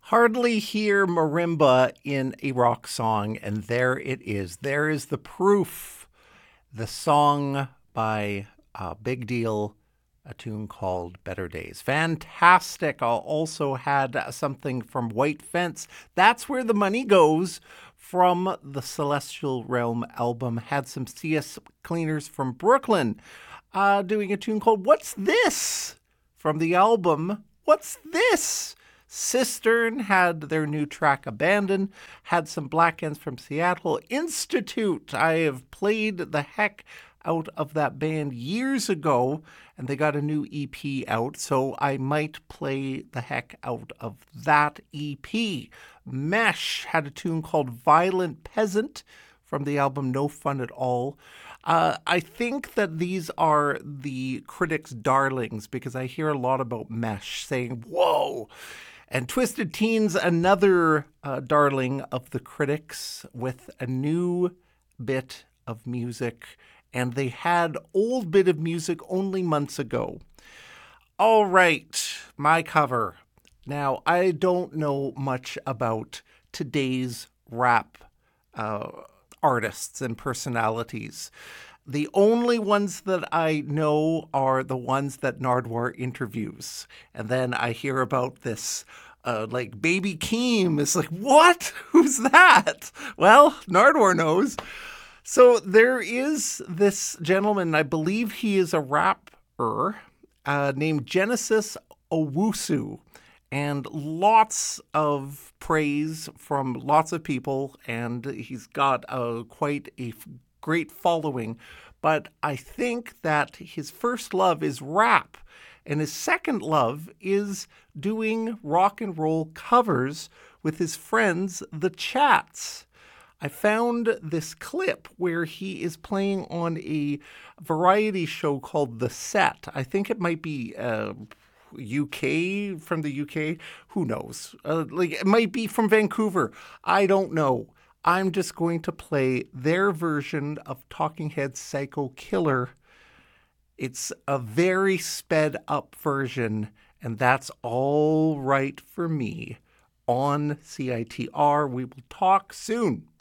Hardly hear marimba in a rock song, and there it is. There is the proof. The song by Big Deal, a tune called Better Days. Fantastic. I also had something from White Fence. That's Where the Money Goes from the Celestial Realm album. Had some CS Cleaners from Brooklyn doing a tune called What's This from the album What's This? Cistern had their new track Abandon, had some Black Ends from Seattle. Institute, I have played the heck out of that band years ago, and they got a new EP out, so I might play the heck out of that EP. Mesh had a tune called Violent Peasant from the album No Fun at All. I think that these are the critics' darlings because I hear a lot about Mesh saying, whoa. And Twisted Teens, another darling of the critics with a new bit of music. And they had old bit of music only months ago. All right, my cover. Now, I don't know much about today's rap artists and personalities. The only ones that I know are the ones that Nardwuar interviews. And then I hear about this, like Baby Keem. It's like, what? Who's that? Well, Nardwuar knows. So there is this gentleman, I believe he is a rapper, named Genesis Owusu. And lots of praise from lots of people, and he's got quite a great following. But I think that his first love is rap, and his second love is doing rock and roll covers with his friends, the Chats. I found this clip where he is playing on a variety show called The Set. I think it might be UK, from the UK. Who knows? It might be from Vancouver. I don't know. I'm just going to play their version of Talking Heads' Psycho Killer. It's a very sped up version, and that's all right for me on CITR. We will talk soon.